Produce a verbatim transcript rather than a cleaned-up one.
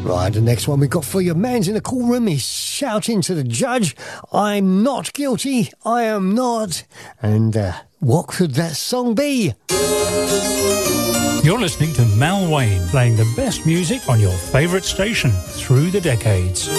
Right, the next one we've got for you. Man's in the courtroom. He's shouting to the judge, I'm not guilty. I am not. And uh, what could that song be? You're listening to Mal Wayne, playing the best music on your favourite station through the decades.